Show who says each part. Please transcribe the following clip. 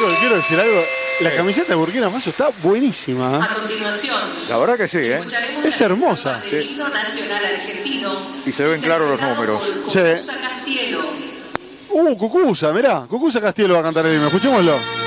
Speaker 1: quiero decir algo. La camiseta de Burkina Faso está buenísima.
Speaker 2: A continuación,
Speaker 3: La verdad que sí, ¿eh?
Speaker 2: escucharemos
Speaker 1: Es hermosa.
Speaker 2: el himno nacional argentino.
Speaker 3: Y se ven claros los números.
Speaker 2: Cucuza Castielo.
Speaker 1: Cucuza, mirá. Cucuza Castielo va a cantar el himno. Escuchémoslo.